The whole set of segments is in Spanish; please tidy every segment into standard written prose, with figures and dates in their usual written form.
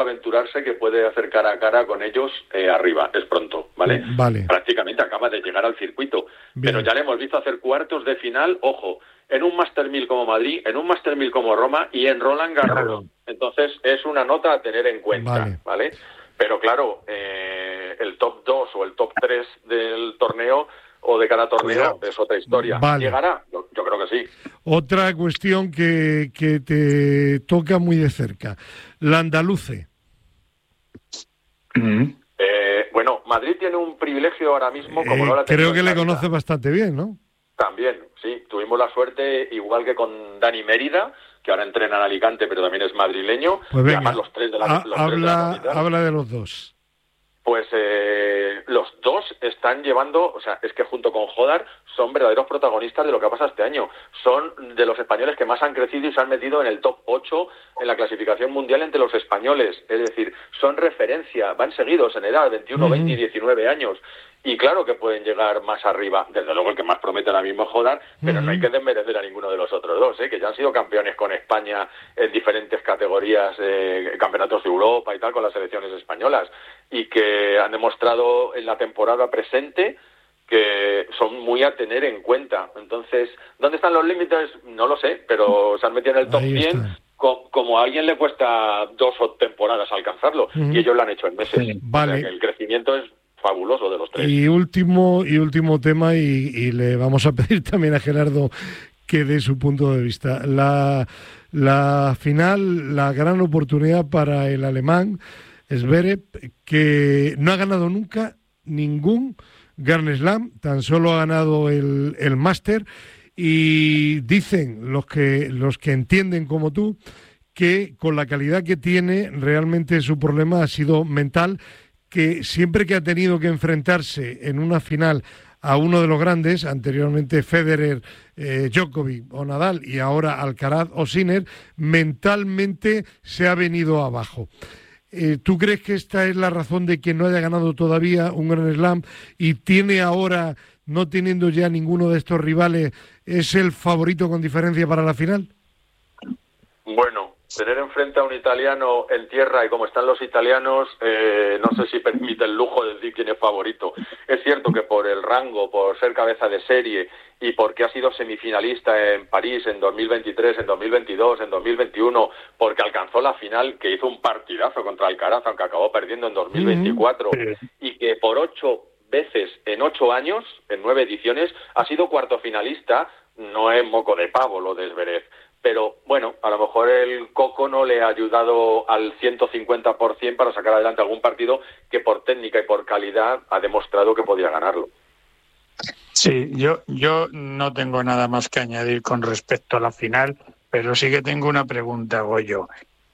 aventurarse que puede hacer cara a cara con ellos arriba, es pronto, ¿vale? Vale. Prácticamente acaba de llegar al circuito, Bien. pero ya le hemos visto hacer cuartos de final, ojo, en un Master 1000 como Madrid, en un Master 1000 como Roma y en Roland Garros. Claro. Entonces es una nota a tener en cuenta, ¿vale? Pero claro, el top 2 o el top 3 del torneo o de cada torneo es otra historia. Vale. ¿Llegará? Yo creo que sí. Otra cuestión que te toca muy de cerca, la andaluce. Bueno, Madrid tiene un privilegio ahora mismo, como no la creo que le conoce bastante bien, ¿no? También, sí. Tuvimos la suerte, igual que con Dani Mérida, que ahora entrena en Alicante, pero también es madrileño. Pues venga, y además los tres de la habla de los dos. Pues los dos están llevando, o sea, es que junto con Jodar son verdaderos protagonistas de lo que ha pasado este año. Son de los españoles que más han crecido y se han metido en el top 8 en la clasificación mundial entre los españoles. Es decir, son referencia, van seguidos en edad, 21, 20 y 19 años. Y claro que pueden llegar más arriba. Desde luego el que más promete ahora mismo es Jodar, pero no hay que desmerecer a ninguno de los otros dos, que ya han sido campeones con España en diferentes categorías, campeonatos de Europa y tal, con las selecciones españolas, y que han demostrado en la temporada presente que son muy a tener en cuenta. Entonces, ¿dónde están los límites? No lo sé, pero se han metido en el top 100. Como a alguien le cuesta 2 temporadas alcanzarlo, y ellos lo han hecho en meses. Sí. Vale. O sea, que el crecimiento es fabuloso de los tres. Y último tema, y le vamos a pedir también a Gerardo que dé su punto de vista. La final, la gran oportunidad para el alemán Zverev, que no ha ganado nunca ningún Grand Slam, tan solo ha ganado el Master, y dicen los que entienden como tú que con la calidad que tiene realmente su problema ha sido mental, que siempre que ha tenido que enfrentarse en una final a uno de los grandes, anteriormente Federer, Djokovic o Nadal, y ahora Alcaraz o Sinner, mentalmente se ha venido abajo. ¿Tú crees que esta es la razón de que no haya ganado todavía un Grand Slam y tiene ahora, no teniendo ya ninguno de estos rivales, es el favorito con diferencia para la final? Bueno, tener enfrente a un italiano en tierra y como están los italianos, no sé si permite el lujo de decir quién es favorito. Es cierto que por el rango, por ser cabeza de serie y porque ha sido semifinalista en París en 2023, en 2022, en 2021, porque alcanzó la final, que hizo un partidazo contra Alcaraz, aunque acabó perdiendo en 2024, y que por 8 veces en 8 años, en 9 ediciones, ha sido cuarto finalista. No es moco de pavo lo de Zverev. Pero, bueno, a lo mejor el coco no le ha ayudado al 150% para sacar adelante algún partido que por técnica y por calidad ha demostrado que podía ganarlo. Sí, yo no tengo nada más que añadir con respecto a la final, pero sí que tengo una pregunta, Goyo.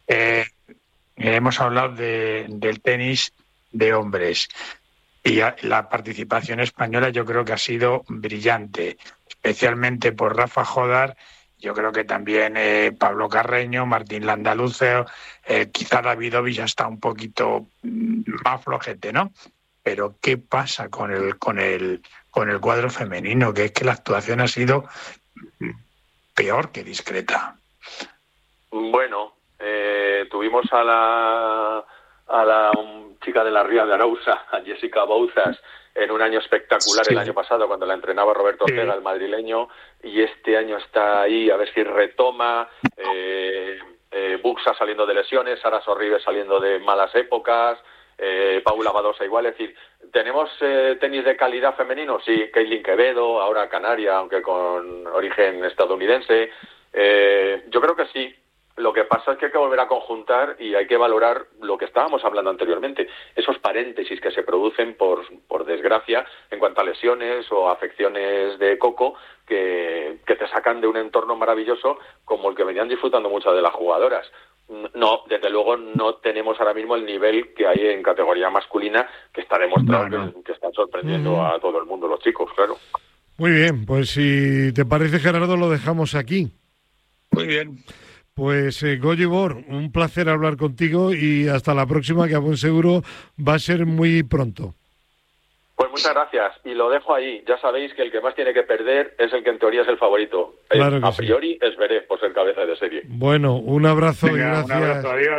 Hemos hablado del tenis de hombres y la participación española yo creo que ha sido brillante, especialmente por Rafa Jodar. Yo creo que también Pablo Carreño, Martín Landaluce, quizá Davidovich está un poquito más flojete, ¿no? Pero ¿qué pasa con el cuadro femenino? Que es que la actuación ha sido peor que discreta. Bueno, tuvimos a la chica de la Ría de Arousa, a Jessica Bouzas, en un año espectacular, el año pasado, cuando la entrenaba Roberto Ortega, el madrileño, y este año está ahí, a ver si retoma. Buxa saliendo de lesiones, Sara Sorribes saliendo de malas épocas, Paula Badosa igual. Es decir, ¿tenemos tenis de calidad femenino? Sí, Kailin Quevedo, ahora canaria, aunque con origen estadounidense. Yo creo que sí. Lo que pasa es que hay que volver a conjuntar y hay que valorar lo que estábamos hablando anteriormente, esos paréntesis que se producen por desgracia en cuanto a lesiones o afecciones de coco que te sacan de un entorno maravilloso como el que venían disfrutando muchas de las jugadoras. No, desde luego no tenemos ahora mismo el nivel que hay en categoría masculina, que está demostrado que están sorprendiendo a todo el mundo los chicos, claro. Muy bien, pues si te parece, Gerardo, lo dejamos aquí. Muy bien. Pues Goyo Bor, un placer hablar contigo y hasta la próxima, que a buen seguro va a ser muy pronto. Pues muchas gracias, y lo dejo ahí. Ya sabéis que el que más tiene que perder es el que en teoría es el favorito. Claro que a priori es Zverev por ser cabeza de serie. Bueno, un abrazo. Venga, y gracias. Un abrazo, adiós.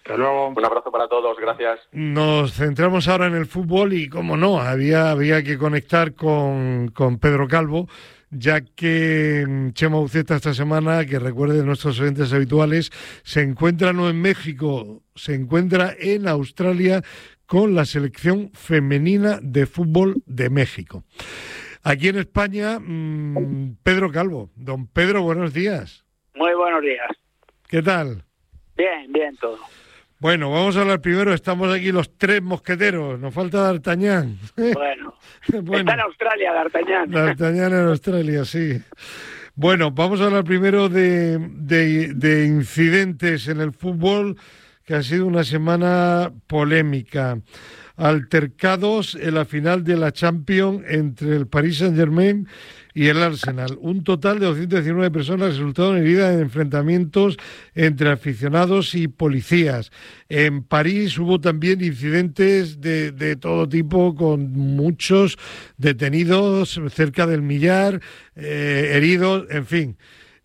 Hasta luego. Un abrazo para todos, gracias. Nos centramos ahora en el fútbol y, como no, había que conectar con Pedro Calvo, ya que Chema Uceta esta semana, que recuerden nuestros oyentes habituales, se encuentra no en México, se encuentra en Australia con la selección femenina de fútbol de México. Aquí en España, Pedro Calvo. Don Pedro, buenos días. Muy buenos días. ¿Qué tal? Bien todo. Bueno, vamos a hablar primero. Estamos aquí los tres mosqueteros. Nos falta D'Artagnan. Bueno. Está en Australia, D'Artagnan. D'Artagnan en Australia, sí. Bueno, vamos a hablar primero de incidentes en el fútbol, que ha sido una semana polémica. Altercados en la final de la Champions entre el Paris Saint-Germain y el Arsenal. Un total de 219 personas resultaron heridas en enfrentamientos entre aficionados y policías. En París hubo también incidentes de todo tipo, con muchos detenidos, cerca del millar, heridos, en fin.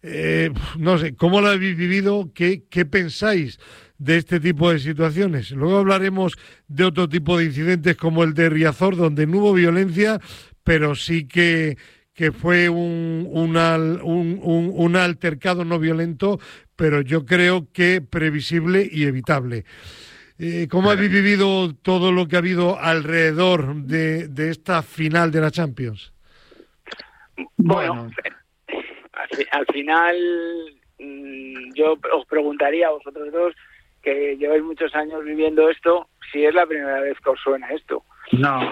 No sé, ¿cómo lo habéis vivido? ¿Qué pensáis de este tipo de situaciones? Luego hablaremos de otro tipo de incidentes, como el de Riazor, donde no hubo violencia, pero sí que fue un altercado no violento, pero yo creo que previsible y evitable. ¿Cómo habéis vivido todo lo que ha habido alrededor de esta final de la Champions? Bueno, al final yo os preguntaría a vosotros dos, que lleváis muchos años viviendo esto, si es la primera vez que os suena esto. No.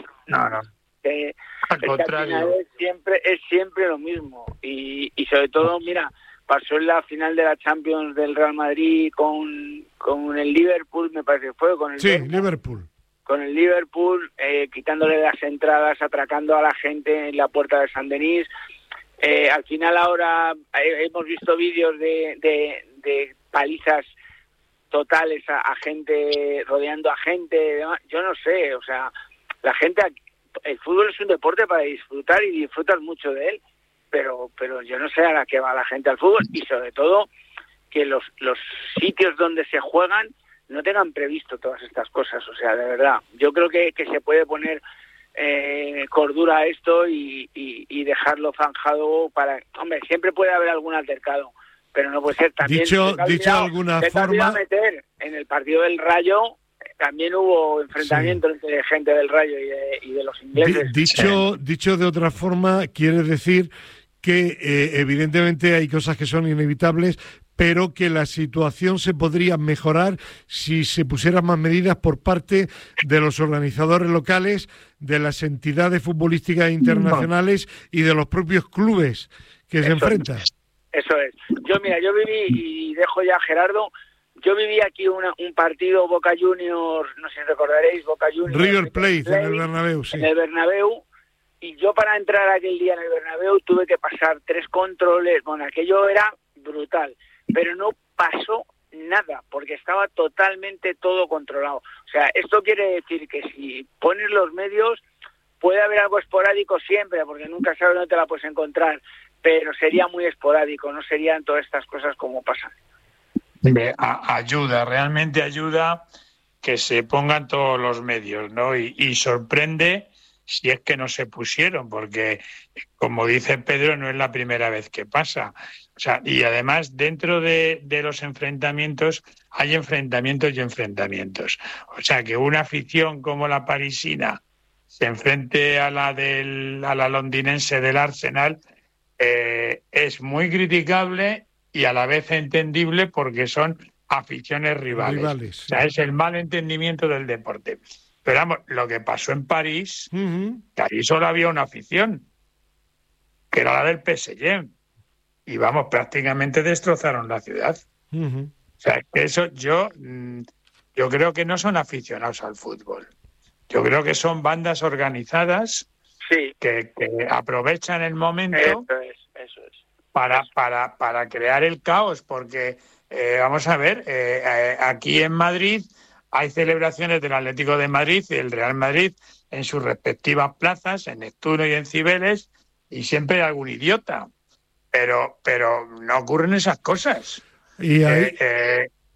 Al contrario. Es siempre lo mismo. Y sobre todo, mira, pasó en la final de la Champions del Real Madrid con el Liverpool, me parece que fue. Liverpool. Con el Liverpool, quitándole las entradas, atracando a la gente en la puerta de Saint-Denis. Al final ahora hemos visto vídeos de palizas totales a gente, rodeando a gente. Yo no sé, o sea, la gente... El fútbol es un deporte para disfrutar y disfrutas mucho de él, pero yo no sé a la que va la gente al fútbol, y sobre todo que los sitios donde se juegan no tengan previsto todas estas cosas. O sea, de verdad, yo creo que se puede poner cordura a esto y dejarlo zanjado para... Hombre, siempre puede haber algún altercado, pero no puede ser también... Dicho de alguna forma... meter en el partido del Rayo... También hubo enfrentamientos entre gente del Rayo y de los ingleses. Dicho de otra forma, quiere decir que evidentemente hay cosas que son inevitables, pero que la situación se podría mejorar si se pusieran más medidas por parte de los organizadores locales, de las entidades futbolísticas internacionales y de los propios clubes que se enfrentan. Eso es. Yo viví, y dejo ya a Gerardo... Yo viví aquí un partido Boca Juniors, no sé si recordaréis, Boca Juniors... River Plate, en el Bernabéu, sí. En el Bernabéu, y yo para entrar aquel día en el Bernabéu tuve que pasar 3 controles. Bueno, aquello era brutal, pero no pasó nada, porque estaba totalmente todo controlado. O sea, esto quiere decir que si pones los medios, puede haber algo esporádico siempre, porque nunca sabes dónde te la puedes encontrar, pero sería muy esporádico, no serían todas estas cosas como pasan. Realmente ayuda que se pongan todos los medios, ¿no? Y sorprende si es que no se pusieron, porque, como dice Pedro, no es la primera vez que pasa. O sea, y además, dentro de los enfrentamientos, hay enfrentamientos y enfrentamientos. O sea, que una afición como la parisina se enfrente a la londinense del Arsenal es muy criticable y a la vez entendible, porque son aficiones rivales. O sea, es el mal entendimiento del deporte. Pero vamos, lo que pasó en París, que allí solo había una afición, que era la del PSG. Y vamos, prácticamente destrozaron la ciudad. O sea, que eso yo creo que no son aficionados al fútbol. Yo creo que son bandas organizadas, sí, que aprovechan el momento. Eso es. Para crear el caos, porque vamos a ver, aquí en Madrid hay celebraciones del Atlético de Madrid y el Real Madrid en sus respectivas plazas, en Neptuno y en Cibeles, y siempre hay algún idiota, pero no ocurren esas cosas. Y ahí...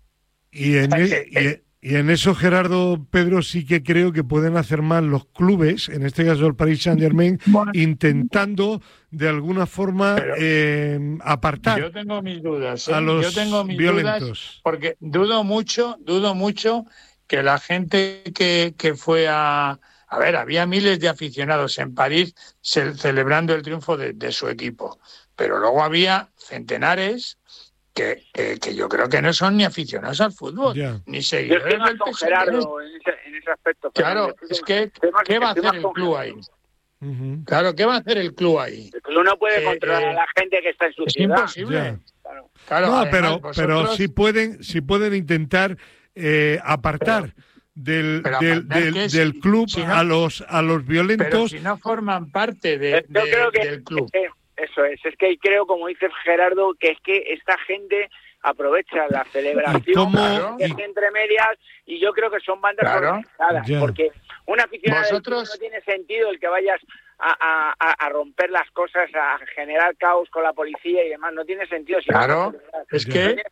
Y en eso, Gerardo, Pedro, sí que creo que pueden hacer más los clubes, en este caso el Paris Saint-Germain, intentando de alguna forma apartar. Yo tengo mis dudas, a los yo tengo mis violentos. Dudas porque dudo mucho que la gente que fue a ver, había miles de aficionados en París celebrando el triunfo de su equipo, pero luego había centenares que yo creo que no son ni aficionados al fútbol, ni seguidores del PSG. Gerardo, en ese aspecto. Claro, es que ¿qué va a hacer el club ahí? Uh-huh. Claro, ¿qué va a hacer el club ahí? El club no puede controlar a la gente que está en su ciudad. Es imposible. Claro, no, además, pero sí pueden intentar apartar del club si no, a los violentos. Pero si no forman parte del club. Eso es que creo, como dice Gerardo, que es que esta organización aprovecha la celebración que es entre medias, y yo creo que son bandas organizadas, porque una aficionada no tiene sentido el que vayas a romper las cosas, a generar caos con la policía y demás, no tiene sentido. Es que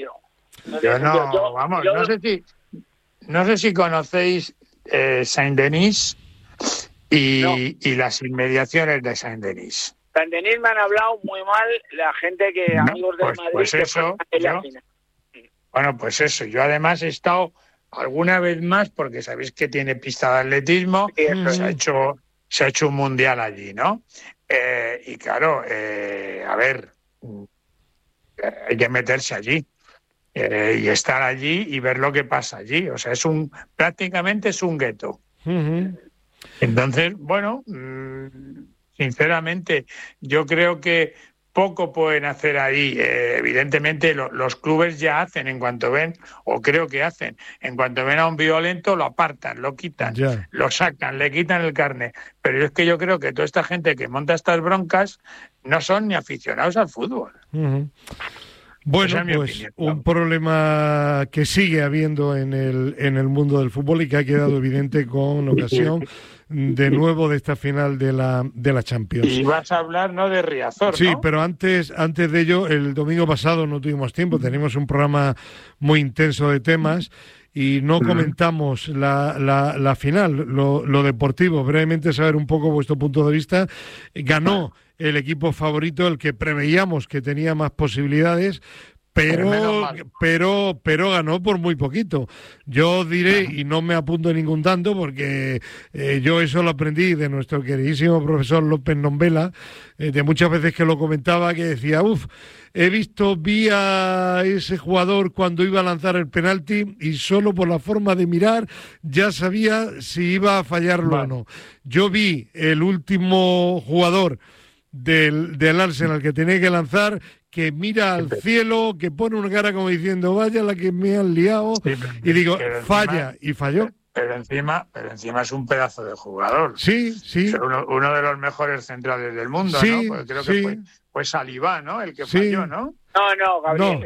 no sé si conocéis Saint-Denis y las inmediaciones de Saint-Denis. Saint-Denis me han hablado muy mal la gente amigos del Madrid. Pues eso, pues eso. Yo además he estado alguna vez más, porque sabéis que tiene pista de atletismo, se ha hecho un mundial allí, ¿no? Y claro, a ver, hay que meterse allí y estar allí y ver lo que pasa allí. O sea, prácticamente es un gueto. Uh-huh. Entonces, bueno, sinceramente, yo creo que poco pueden hacer ahí. Evidentemente, los clubes ya hacen en cuanto ven, o creo que hacen, en cuanto ven a un violento, lo apartan, lo quitan, lo sacan, le quitan el carnet. Pero es que yo creo que toda esta gente que monta estas broncas no son ni aficionados al fútbol. Uh-huh. Bueno, pues opinión, un problema que sigue habiendo en el mundo del fútbol y que ha quedado evidente con ocasión de nuevo de esta final de la Champions. Y vas a hablar, ¿no?, de Riazor, sí, ¿no? Pero antes de ello, el domingo pasado no tuvimos tiempo, teníamos un programa muy intenso de temas y no comentamos la final, lo deportivo. Brevemente saber un poco vuestro punto de vista. Ganó el equipo favorito, el que preveíamos que tenía más posibilidades, pero ganó por muy poquito. Yo diré, y no me apunto en ningún tanto, porque yo eso lo aprendí de nuestro queridísimo profesor López Nombela, de muchas veces que lo comentaba, que decía, vi a ese jugador cuando iba a lanzar el penalti y solo por la forma de mirar ya sabía si iba a fallarlo o no. Yo vi el último jugador del Arsenal que tenía que lanzar, que mira al cielo, que pone una cara como diciendo, vaya la que me han liado, y digo, falla, y falló. Pero encima es un pedazo de jugador. Sí. Uno de los mejores centrales del mundo, ¿no? Porque creo que fue Salivá, ¿no? El que falló, ¿no? No,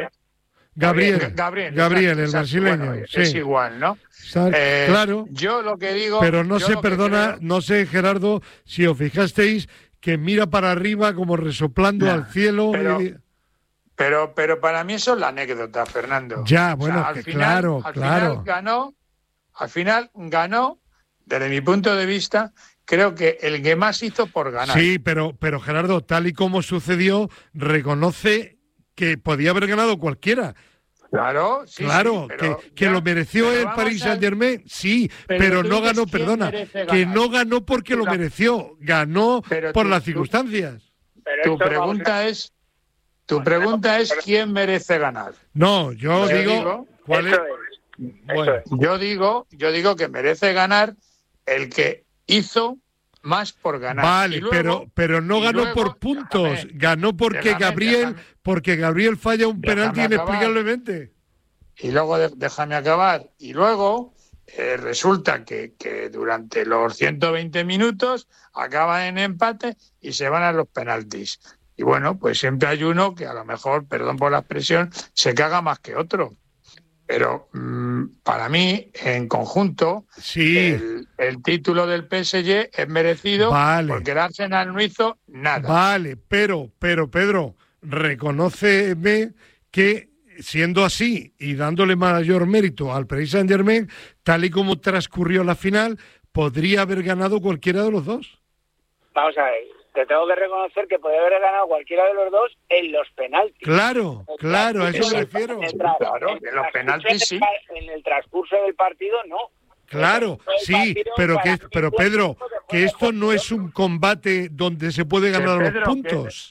Gabriel, el brasileño. Bueno, es igual, ¿no? Claro. Yo lo que digo... Pero no sé, Gerardo, si os fijasteis, que mira para arriba como resoplando al cielo. Pero para mí eso es la anécdota, Fernando. Ya, bueno, al final Al final ganó, desde mi punto de vista, creo que el que más hizo por ganar. Sí, pero Gerardo, tal y como sucedió, reconoce que podía haber ganado cualquiera. Claro, que lo mereció el Paris Saint-Germain, sí, pero no ganó, que no ganó porque lo mereció, ganó por las circunstancias. Tu pregunta es ¿quién merece ganar? No, yo digo ¿cuál es? Bueno, yo digo que merece ganar el que hizo más por ganar. Vale, pero no ganó por puntos, ganó porque Gabriel falla un penalti inexplicablemente. Y luego, déjame acabar, y luego resulta que durante los 120 minutos acaban en empate y se van a los penaltis. Y bueno, pues siempre hay uno que a lo mejor, perdón por la expresión, se caga más que otro. Pero para mí, en conjunto, el título del PSG es merecido, porque el Arsenal no hizo nada. Vale, pero Pedro, reconóceme que siendo así y dándole mayor mérito al Paris Saint-Germain, tal y como transcurrió la final, podría haber ganado cualquiera de los dos. Vamos a ver, te tengo que reconocer que podría haber ganado cualquiera de los dos en los penaltis. Claro, a eso me refiero. Claro, en los penaltis sí. En el transcurso del partido no. Claro, sí, pero Pedro, que esto no es un combate donde se puede ganar los puntos.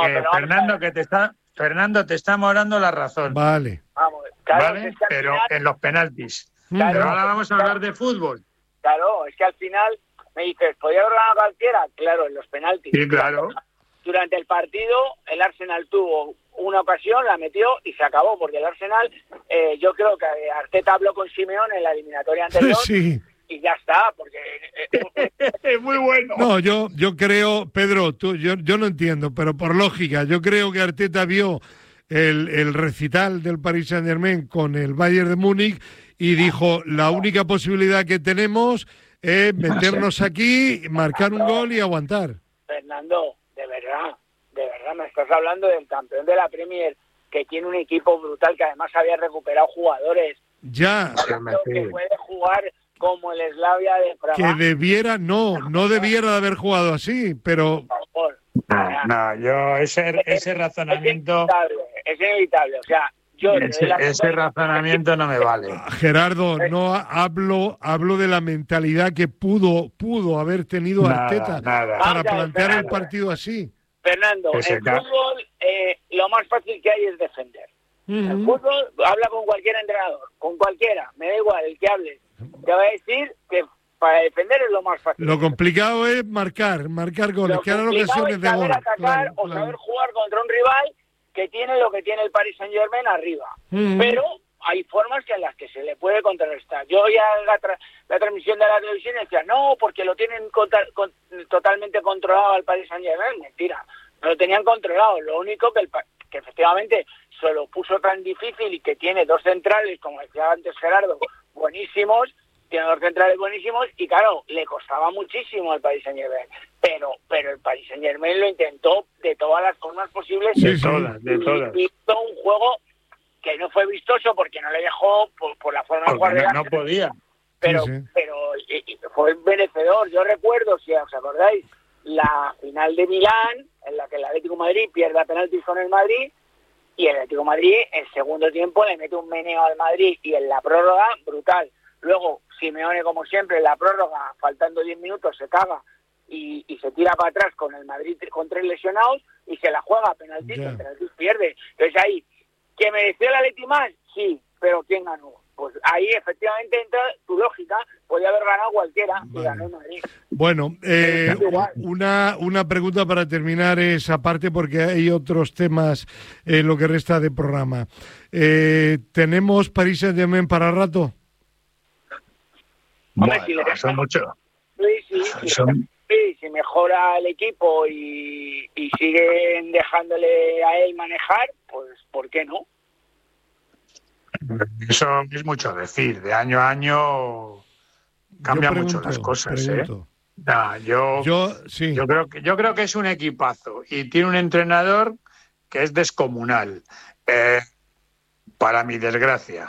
Fernando, te estamos dando la razón. Vale. Vamos, claro, ¿vale? es que Pero final, en los penaltis. Claro, pero ahora vamos a hablar de fútbol. Claro, es que al final me dices, ¿podría haber ganado cualquiera? Claro, en los penaltis. Sí, claro. Durante el partido, el Arsenal tuvo una ocasión, la metió y se acabó, porque el Arsenal, yo creo que Arteta habló con Simeone en la eliminatoria anterior. Sí. Y ya está, porque es muy bueno. No, yo creo, Pedro, yo no entiendo, pero por lógica, yo creo que Arteta vio el recital del Paris Saint-Germain con el Bayern de Múnich y dijo, la única posibilidad que tenemos es meternos aquí, marcar un gol y aguantar. Fernando, de verdad, me estás hablando del campeón de la Premier, que tiene un equipo brutal, que además había recuperado jugadores. Ya. Que puede jugar como el Slavia de Praga. Que debiera, no debiera de haber jugado así, pero... Por favor. No, yo ese razonamiento... Es inevitable, o sea... Ese razonamiento no me vale. Gerardo, no hablo de la mentalidad que pudo haber tenido Arteta para plantear el partido así. Fernando, en fútbol lo más fácil que hay es defender. En fútbol habla con cualquier entrenador, con cualquiera, me da igual el que hable. Te va a decir que para defender es lo más fácil. Lo complicado es marcar goles, que eran ocasiones de gol. Atacar o saber jugar contra un rival que tiene lo que tiene el Paris Saint-Germain arriba. Pero hay formas en las que se le puede contrarrestar. Yo ya la transmisión de la televisión decía, no, porque lo tienen totalmente controlado al Paris Saint-Germain. Mentira, no lo tenían controlado. Lo único que efectivamente se lo puso tan difícil y que tiene dos centrales, como decía antes Gerardo, buenísimos, tiene dos centrales buenísimos y claro, le costaba muchísimo al Paris Saint-Germain. Pero el Paris Saint-Germain lo intentó de todas las formas posibles. De todas. Y hizo un juego que no fue vistoso porque no le dejó por la forma de jugar. No podía. Pero fue merecedor. Yo recuerdo, si os acordáis, la final de Milán, en la que el Atlético de Madrid pierde a penaltis con el Madrid, y el Atlético de Madrid, en segundo tiempo, le mete un meneo al Madrid, y en la prórroga, brutal. Luego, Simeone, como siempre, en la prórroga, faltando 10 minutos, se caga y se tira para atrás con el Madrid con 3 lesionados y se la juega a penaltis, el penaltis pierde. Entonces ahí, ¿que mereció el Atleti más? Sí, pero ¿quién ganó? Pues ahí efectivamente entra tu lógica, podía haber ganado cualquiera y ganó el Madrid. Bueno, una pregunta para terminar esa parte porque hay otros temas en lo que resta de programa. ¿Tenemos Paris Saint-Germain para rato? Bueno, son muchos. Sí, si mejora el equipo y siguen dejándole a él manejar, pues ¿por qué no? Eso es mucho decir. De año a año cambian mucho las cosas. Yo creo que es un equipazo y tiene un entrenador que es descomunal. Para mi desgracia.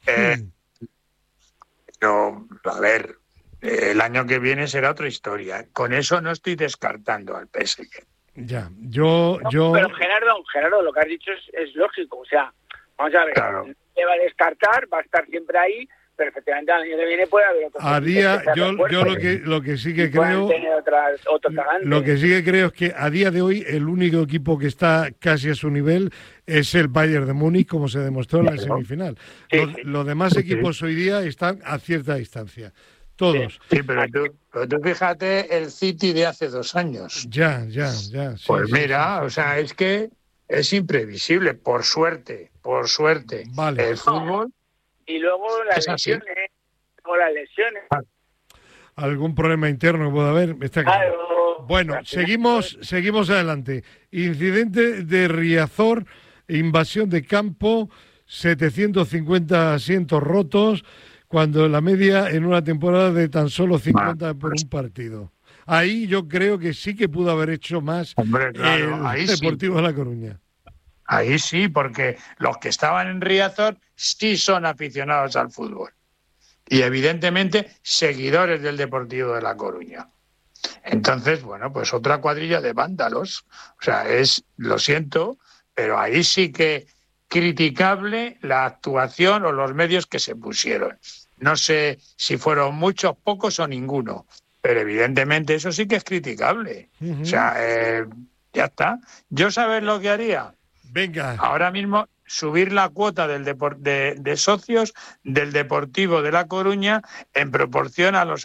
Pero, a ver, el año que viene será otra historia. Con eso no estoy descartando al PSG. Ya, Pero Gerardo, lo que has dicho es lógico. O sea, vamos a ver, claro. Le va a descartar, va a estar siempre ahí, pero efectivamente el año que viene puede haber otro. Lo que sí que creo... Lo que sí que creo es que a día de hoy el único equipo que está casi a su nivel es el Bayern de Múnich, como se demostró en la semifinal. Los demás equipos hoy día están a cierta distancia. Todos. Sí, pero tú fíjate el City de hace 2 años. Ya. Pues mira, o sea, es que es imprevisible, por suerte. Vale. El fútbol... Y luego las lesiones. Algún problema interno puede haber. Está claro. Bueno, seguimos adelante. Incidente de Riazor, invasión de campo, 750 asientos rotos, cuando la media en una temporada de tan solo 50 por un partido. Ahí yo creo que sí que pudo haber hecho más. Hombre, claro, el ahí Deportivo de La Coruña. Ahí sí, porque los que estaban en Riazor sí son aficionados al fútbol. Y evidentemente seguidores del Deportivo de La Coruña. Entonces, bueno, pues otra cuadrilla de vándalos. O sea, lo siento, pero ahí sí que criticable la actuación o los medios que se pusieron. No sé si fueron muchos, pocos o ninguno, pero evidentemente eso sí que es criticable. O sea, ya está. ¿Yo sabes lo que haría? Venga. Ahora mismo subir la cuota de socios del Deportivo de La Coruña en proporción a los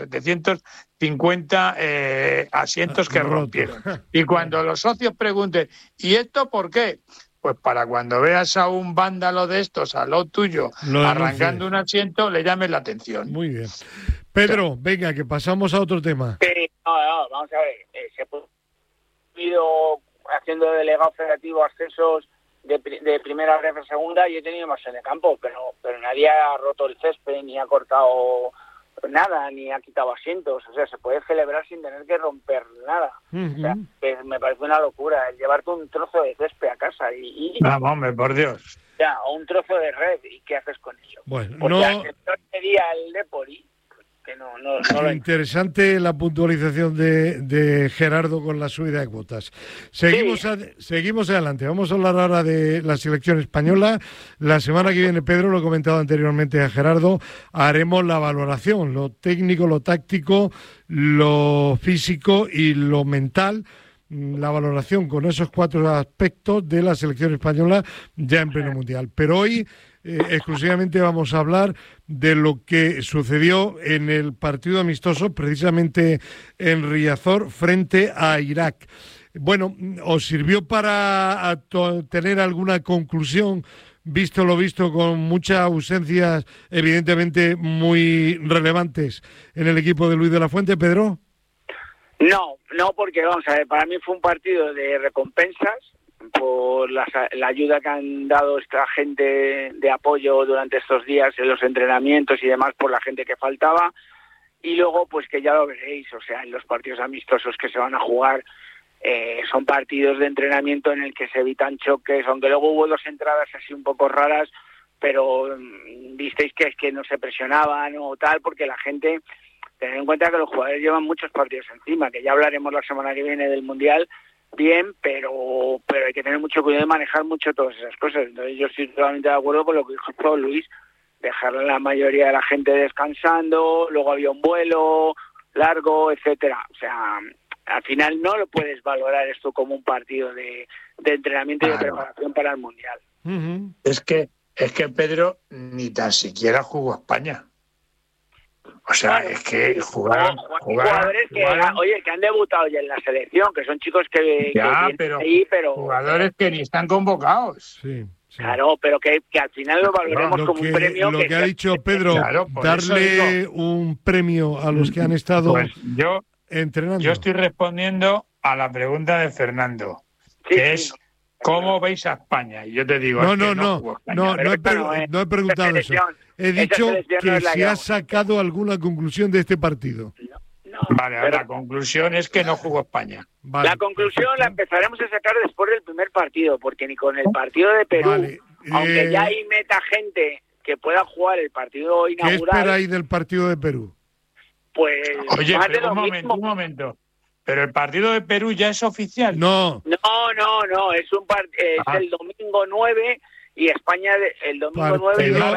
750 asientos que rompieron. Y cuando los socios pregunten, ¿y esto por qué? Pues para cuando veas a un vándalo de estos al lado tuyo arrancando un asiento, le llames la atención. Muy bien. Pedro, venga, que pasamos a otro tema. No, vamos a ver. Se ha ido haciendo delegado federativo ascensos de primera a segunda y he tenido más en el campo, pero nadie ha roto el césped, ni ha cortado nada, ni ha quitado asientos. O sea, se puede celebrar sin tener que romper nada. O sea, que me parece una locura el llevarte un trozo de césped a casa y vamos, hombre, por Dios. Ya, o un trozo de red, ¿y qué haces con eso? Bueno, o sea, que no sería el Depori, que no interesante la puntualización de Gerardo con la subida de cuotas. Seguimos adelante. Vamos a hablar ahora de la selección española. La semana que viene, Pedro, lo he comentado anteriormente a Gerardo, haremos la valoración, lo técnico, lo táctico, lo físico y lo mental, la valoración con esos 4 aspectos de la selección española ya en pleno mundial. Pero hoy exclusivamente vamos a hablar de lo que sucedió en el partido amistoso, precisamente en Riazor, frente a Irak. Bueno, ¿os sirvió para tener alguna conclusión, visto lo visto, con muchas ausencias evidentemente muy relevantes en el equipo de Luis de la Fuente, Pedro? No, porque vamos a ver, para mí fue un partido de recompensas por la ayuda que han dado esta gente de apoyo durante estos días en los entrenamientos y demás, por la gente que faltaba, y luego pues que ya lo veréis, o sea, en los partidos amistosos que se van a jugar son partidos de entrenamiento en el que se evitan choques, aunque luego hubo 2 entradas así un poco raras, pero visteis que es que no se presionaban o tal, porque la gente, tened en cuenta que los jugadores llevan muchos partidos encima, que ya hablaremos la semana que viene del Mundial, bien, pero hay que tener mucho cuidado de manejar mucho todas esas cosas. Entonces yo estoy totalmente de acuerdo con lo que dijo Luis, dejar a la mayoría de la gente descansando, luego había un vuelo largo, etcétera. O sea, al final no lo puedes valorar esto como un partido de entrenamiento y de preparación para el Mundial. Es que Pedro ni tan siquiera jugó España. O sea, es que jugaron jugadores que han debutado ya en la selección, que son chicos que pero ahí, pero jugadores que ni están convocados. Sí. Claro, pero que al final lo valoremos como un premio. Lo que ha dicho Pedro, darle un premio a los que han estado entrenando. Yo estoy respondiendo a la pregunta de Fernando, que es ¿cómo veis a España? Y yo te digo, no he preguntado eso. He dicho que si has sacado alguna conclusión de este partido. Vale, la conclusión es que no jugó España. Vale, la conclusión la empezaremos a sacar después del primer partido, porque ni con el partido de Perú, aunque ya hay meta gente que pueda jugar el partido inaugural. ¿Qué esperáis del partido de Perú? Pues oye, pero un momento. ¿Pero el partido de Perú ya es oficial? No, es el domingo 9 y España el domingo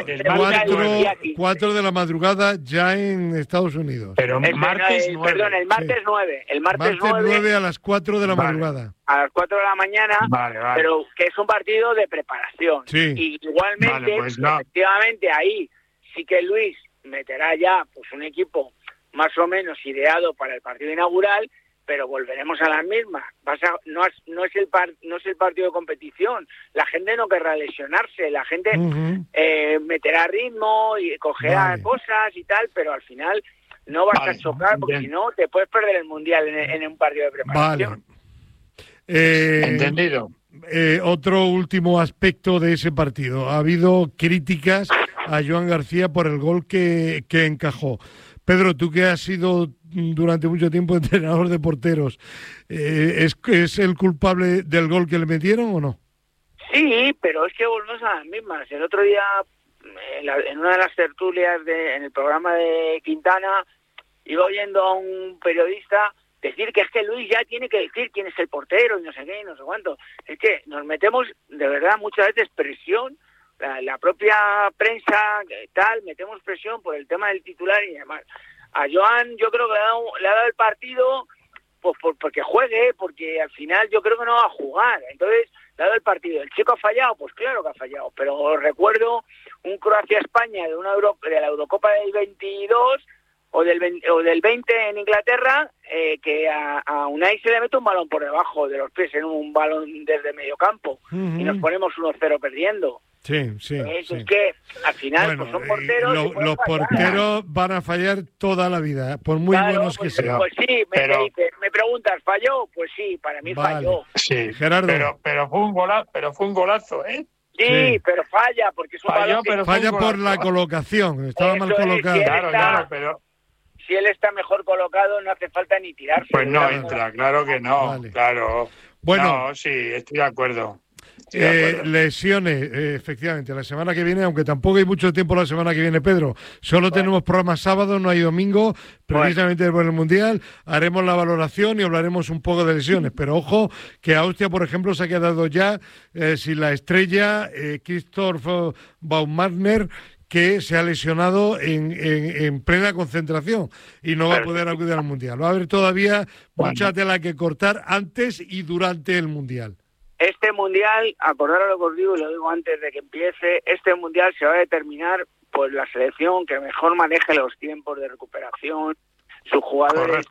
9 4 de la madrugada ya en Estados Unidos. Pero el martes 9. Perdón, el martes 9. El martes 9 a las 4 de la madrugada. A las 4 de la mañana, pero que es un partido de preparación. Sí. Y igualmente, efectivamente, ahí sí que Luis meterá ya pues un equipo más o menos ideado para el partido inaugural, pero volveremos a las mismas. No es el partido de competición. La gente no querrá lesionarse, la gente meterá ritmo y cogerá cosas y tal, pero al final no vas a chocar, porque si no te puedes perder el Mundial en un partido de preparación. Entendido. Otro último aspecto de ese partido. Ha habido críticas a Joan García por el gol que encajó. Pedro, tú que has sido durante mucho tiempo entrenador de porteros, ¿es el culpable del gol que le metieron o no? Sí, pero es que volvemos a las mismas. El otro día, en una de las tertulias en el programa de Quintana, iba oyendo a un periodista decir que es que Luis ya tiene que decir quién es el portero y no sé qué y no sé cuánto. Es que nos metemos de verdad muchas veces presión, la propia prensa tal, metemos presión por el tema del titular y demás. A Joan yo creo que le ha dado el partido pues porque juegue, porque al final yo creo que no va a jugar. Entonces le ha dado el partido. ¿El chico ha fallado? Pues claro que ha fallado. Pero recuerdo un Croacia-España de la Eurocopa del 22 o del 20 en Inglaterra, que a Unai se le mete un balón por debajo de los pies en un balón desde medio campo y nos ponemos 1-0 perdiendo. Sí. Es que al final pues son porteros. Los porteros van a fallar toda la vida, por muy buenos que sean. Pues sí, me preguntas, ¿falló? Pues sí, para mí falló. Sí, Gerardo. Pero fue un golazo, ¿eh? Sí, pero falla, porque es un balón pero falla por la colocación, estaba mal colocado. Claro, pero si él está mejor colocado no hace falta ni tirarse. Pues no entra, claro que no, vale. Claro. Bueno, no, sí, estoy de acuerdo. Lesiones, efectivamente, la semana que viene, aunque tampoco hay mucho tiempo la semana que viene, Pedro, solo tenemos programas sábado, no hay domingo, precisamente por el Mundial, haremos la valoración y hablaremos un poco de lesiones, pero ojo que Austria, por ejemplo, se ha quedado ya sin la estrella Christoph Baumgartner, que se ha lesionado en plena concentración y no va a poder acudir al Mundial. Va a haber todavía mucha tela que cortar antes y durante el Mundial. Este Mundial, acordaros lo que os digo y lo digo antes de que empiece, este Mundial se va a determinar por la selección que mejor maneje los tiempos de recuperación, sus jugadores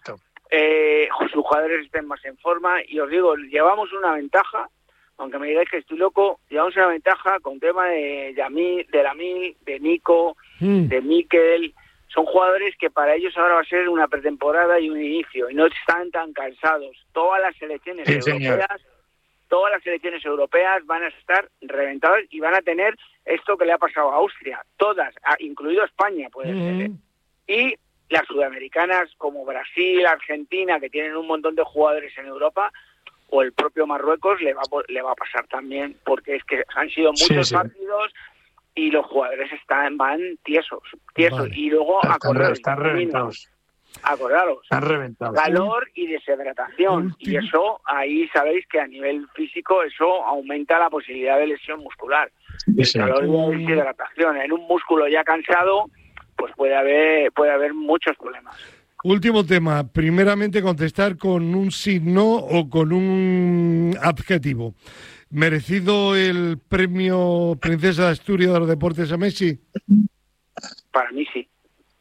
estén más en forma, y os digo, llevamos una ventaja, aunque me digáis que estoy loco, llevamos una ventaja con tema de Yamil, de Lamil, de Nico, de Mikel. Son jugadores que para ellos ahora va a ser una pretemporada y un inicio, y no están tan cansados. Todas las selecciones europeas van a estar reventadas y van a tener esto que le ha pasado a Austria, todas, incluido España puede ser. Y las sudamericanas como Brasil, Argentina, que tienen un montón de jugadores en Europa, o el propio Marruecos le va a pasar también, porque es que han sido muchos partidos y los jugadores van tiesos. Vale. Y luego están reventados. Acordaros, están reventados. Calor y deshidratación, y eso ahí sabéis que a nivel físico eso aumenta la posibilidad de lesión muscular. Calor y deshidratación en un músculo ya cansado, pues puede haber muchos problemas. Último tema, primeramente contestar con un sí, no o con un adjetivo. ¿Merecido el premio Princesa de Asturias de los Deportes a Messi? Para mí sí.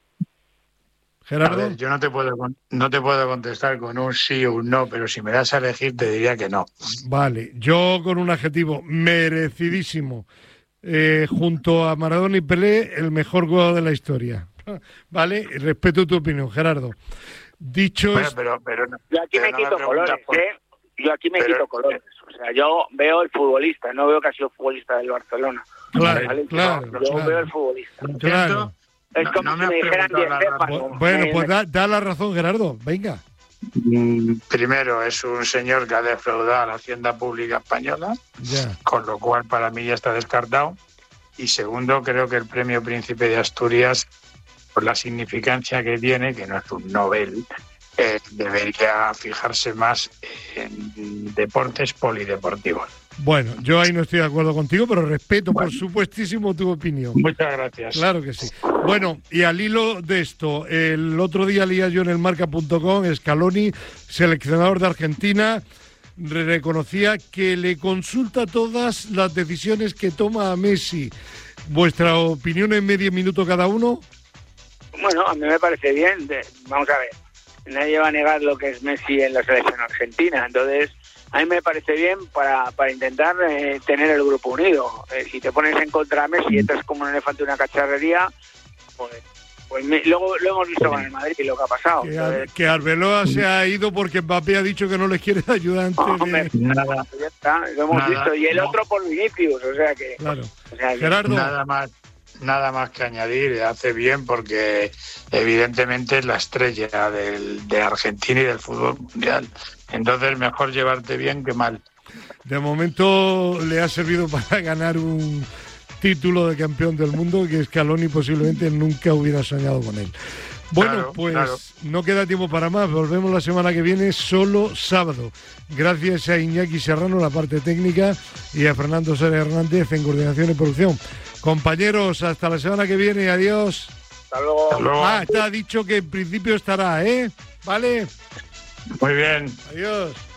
Gerardo. A ver, yo no te puedo contestar con un sí o un no, pero si me das a elegir te diría que no. Vale, yo con un adjetivo, merecidísimo. Junto a Maradona y Pelé, el mejor jugador de la historia. Vale, respeto tu opinión, Gerardo. Dicho pero yo aquí me quito colores, Yo aquí me quito colores. O sea, yo veo el futbolista, no veo que ha sido futbolista del Barcelona. Claro, ¿vale? Yo veo el futbolista. Claro. Es como si me dijeran Bueno, pues da la razón, Gerardo. Venga. Primero, es un señor que ha defraudado a la Hacienda Pública Española, con lo cual para mí ya está descartado. Y segundo, creo que el premio Príncipe de Asturias, por la significancia que tiene, que no es un Nobel, debería fijarse más en deportes polideportivos. Bueno, yo ahí no estoy de acuerdo contigo, pero respeto, por supuestísimo, tu opinión. Muchas gracias. Claro que sí. Bueno, y al hilo de esto, el otro día leía yo en el marca.com, Scaloni, seleccionador de Argentina, reconocía que le consulta todas las decisiones que toma a Messi. ¿Vuestra opinión en medio minuto cada uno? Bueno, a mí me parece bien. Vamos a ver, nadie va a negar lo que es Messi en la selección argentina, entonces a mí me parece bien para intentar tener el grupo unido. Si te pones en contra de Messi y entras como un elefante en una cacharrería, pues luego lo hemos visto con el Madrid y lo que ha pasado. Que Arbeloa se ha ido porque Mbappé ha dicho que no le quiere ayudante. Nada. Ya está, lo hemos visto. Y el otro por Vinicius, o sea que... Claro. Gerardo. Nada más que añadir, hace bien porque evidentemente es la estrella de Argentina y del fútbol mundial. Entonces mejor llevarte bien que mal. De momento le ha servido para ganar un título de campeón del mundo que Scaloni posiblemente nunca hubiera soñado con él. Bueno, claro, pues claro. No queda tiempo para más. Volvemos la semana que viene, solo sábado. Gracias a Iñaki Serrano, la parte técnica, y a Fernando Sárez Hernández en coordinación y producción. Compañeros, hasta la semana que viene. Adiós. Hasta luego. Hasta luego. Está dicho que en principio estará, ¿eh? ¿Vale? Muy bien. Adiós.